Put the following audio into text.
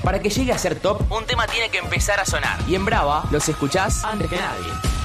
Para que llegue a ser top, un tema tiene que empezar a sonar. Y en Brava los escuchás antes que nadie.